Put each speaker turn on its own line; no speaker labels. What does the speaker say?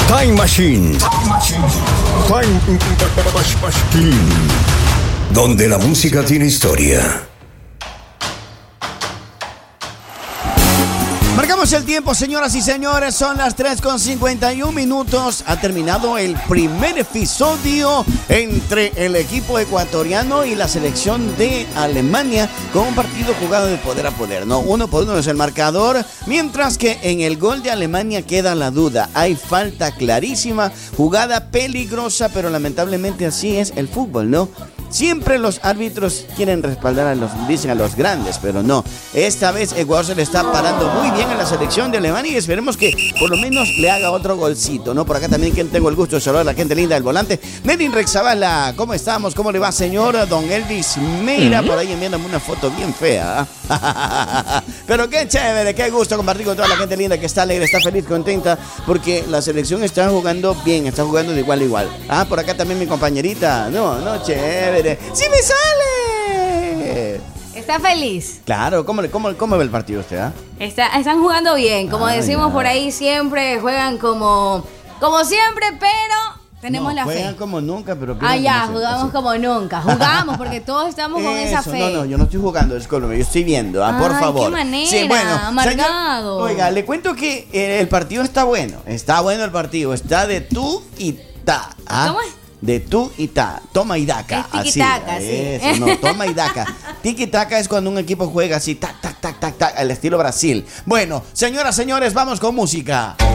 Time Machine. Time Machine. Donde la música tiene historia.
Marcamos el tiempo, señoras y señores, son las 3:51. Ha terminado el primer episodio entre el equipo ecuatoriano y la selección de Alemania, con un partido jugado de poder a poder, ¿no? 1-1 es el marcador, mientras que en el gol de Alemania queda la duda. Hay falta clarísima, jugada peligrosa, pero lamentablemente así es el fútbol, ¿no? Siempre los árbitros quieren respaldar dicen a los grandes, pero no. Esta vez Ecuador se le está parando muy bien a la selección de Alemania y esperemos que por lo menos le haga otro golcito, ¿no? Por acá también quien tengo el gusto de saludar a la gente linda del volante. Nedin Rexabala, ¿cómo estamos? ¿Cómo le va, señor? Don Elvis Meira, por ahí enviándome una foto bien fea. Pero qué chévere, qué gusto compartir con toda la gente linda que está alegre, está feliz, contenta, porque la selección está jugando bien, está jugando de igual a igual. Por acá también mi compañerita. No, chévere. ¡Sí me sale!
¿Está feliz?
Claro, ¿cómo ve el partido usted?
Están jugando bien, como decimos por ahí, siempre juegan como siempre, pero tenemos la fe.
Juegan como nunca, pero...
Jugamos como nunca. Jugamos porque todos estamos con esa fe.
No, yo no estoy jugando, discúlpeme, yo estoy viendo, por favor.
Qué manera,
sí, bueno,
amargado.
Señor, oiga, le cuento que el partido está bueno el partido, está de tú y ta.
¿Cómo es?
De tú y ta, toma y daca.
Es tiki-taka, sí.
Eso, no, toma y daca. Tiki-taka es cuando un equipo juega así, tac, tac, tac, tac, tac, al estilo Brasil. Bueno, señoras, señores, vamos con música.